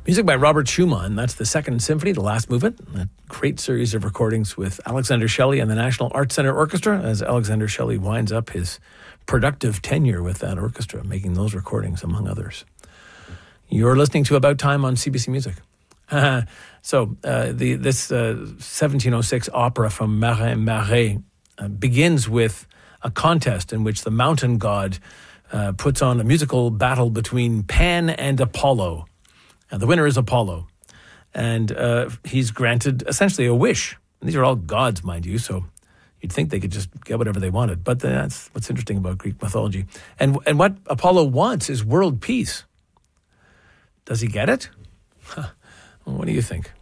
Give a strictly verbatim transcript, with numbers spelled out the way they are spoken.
Music by Robert Schumann. That's the Second Symphony, the last movement. A great series of recordings with Alexander Shelley and the National Arts Centre Orchestra as Alexander Shelley winds up his productive tenure with that orchestra, making those recordings, among others. You're listening to About Time on C B C Music. Uh, so uh, the this uh, seventeen oh six opera from Marin Marais uh, begins with a contest in which the mountain god uh, puts on a musical battle between Pan and Apollo. And the winner is Apollo. And uh, he's granted essentially a wish. And these are all gods, mind you, so you'd think they could just get whatever they wanted. But that's what's interesting about Greek mythology. And and what Apollo wants is world peace. Does he get it? Huh. Well, what do you think?